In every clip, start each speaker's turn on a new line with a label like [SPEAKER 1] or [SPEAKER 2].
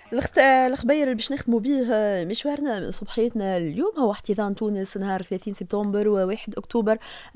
[SPEAKER 1] الخبير اللي باش نختموا به مشوارنا من صبحيتنا اليوم هو احتضان تونس نهار 30 سبتمبر و1 أكتوبر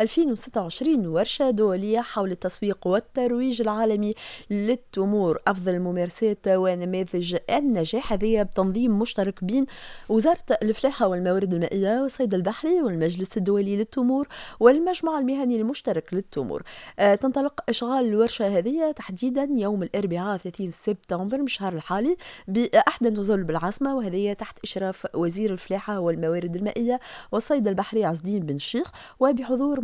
[SPEAKER 1] 2026 ورشة دولية حول التسويق والترويج العالمي للتمور، أفضل الممارسات ونماذج النجاح. هذه بتنظيم مشترك بين وزارة الفلاحة والموارد المائية والصيد البحري والمجلس الدولي للتمور والمجمع المهني المشترك للتمور. تنطلق إشغال الورشة هذه تحديدا يوم الأربعاء 30 سبتمبر من الشهر الحالي بأحد النزل بالعاصمة، وهذه تحت إشراف وزير الفلاحة والموارد المائية والصيد البحري عز الدين بن الشيخ، وبحضور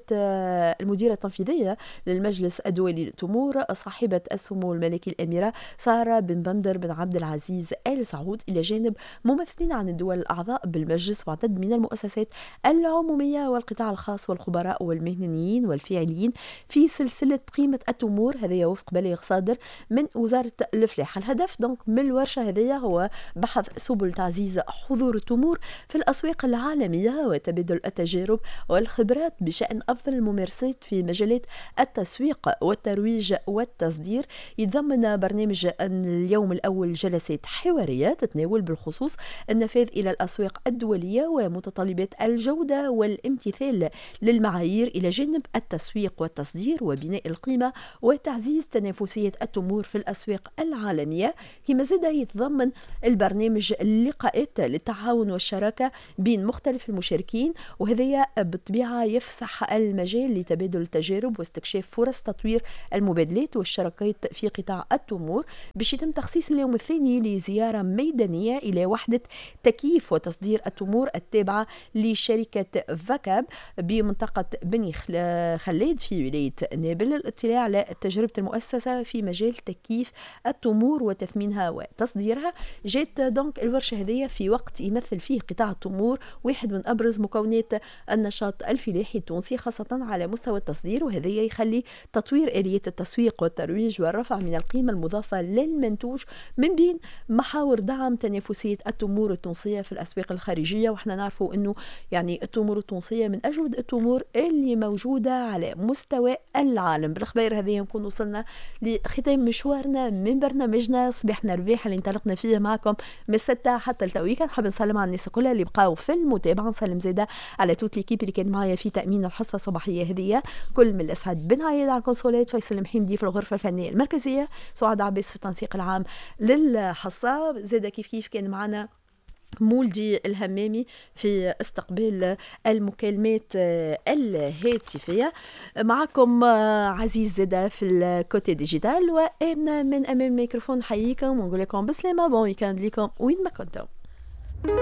[SPEAKER 1] المديرة التنفيذية للمجلس الدولي للتمور صاحبة السمو الملكي الأميرة سارة بن بندر بن عبد العزيز آل سعود، إلى جانب ممثلين عن الدول الأعضاء بالمجلس وعدد من المؤسسات العمومية والقطاع الخاص والخبراء والمهنيين والفعليين في سلسلة قيمة التمور. هذا وفق بلاغ صادر من وزارة الفلاحة. الهدف دونك من الورشة هذه هو بحث سبل تعزيز حضور التمور في الأسواق العالمية وتبادل التجارب والخبرات بشأن أفضل الممارسات في مجالات التسويق والترويج والتصدير. يتضمن برنامج اليوم الأول جلسات حوارية تتناول بالخصوص النفاذ إلى الأسواق الدولية ومتطلبات الجودة والامتثال للمعايير، إلى جانب التسويق والتصدير وبناء القيمة وتعزيز تنافسية التمور في الأسواق العالمية. كما زاد يتضمن البرنامج اللقاءات للتعاون والشراكة بين مختلف المشاركين، وهذا بالطبيعة يفسح المجال لتبادل التجارب واستكشاف فرص تطوير المبادلات والشراكات في قطاع التمور، باش يتم تخصيص اليوم الثاني لزيارة ميدانية إلى وحدة تكييف وتصدير التمور التابعة لشركة فاكاب بمنطقة بني خلاد في ولاية نابل للاطلاع على تجربة المؤسسة في مجال تكييف التمور وتثمينها وتصديرها. جات دونك الورشة هذه في وقت يمثل فيه قطاع التمور واحد من أبرز مكونات النشاط الفلاحي التونسي، خاصة على مستوى التصدير، وهذا يخلي تطوير آلية التسويق والترويج والرفع من القيمة المضافة للمنتوج من بين محاور دعم تنافسية التمور التونسية في الأسواق الخارجية. وإحنا نعرفوا أنه يعني التمور التونسية من أجود التمور اللي موجودة على مستوى العالم. بالخبير هذه نكون وصلنا لختام مشوارنا من برنامجنا صباحنا الرباح اللي انطلقنا فيه معكم من 6 حتى التويكا. نحب نسلم على الناس كلها اللي بقاو في المتابعة، نسلم زيادة على توت ليكيب اللي كان معايا في تأمين الحصة الصباحية هذه. كل من الأسعد بن عياد على الكونسولات، فيصل المحيمدي في الغرفة الفنية المركزية، سعاد عباس في التنسيق العام للحصة. زيادة كيف كان معنا مولدي الهمامي في استقبال المكالمات الهاتفية. معكم عزيز زيادة في الكوتي ديجيتال، وأنا من أمام الميكروفون حييكم ونقول لكم بسلامة، بون ويكاند لكم وين ما كنتم.